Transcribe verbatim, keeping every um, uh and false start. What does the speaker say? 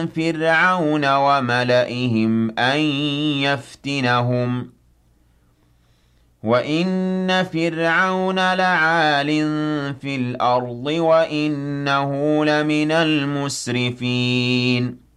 فِرْعَوْنَ وَمَلَئِهِمْ أَن يَفْتِنَهُمْ ۚ وَإِنَّ فِرْعَوْنَ لَعَالٍ فِي الْأَرْضِ وَإِنَّهُ لَمِنَ الْمُسْرِفِينَ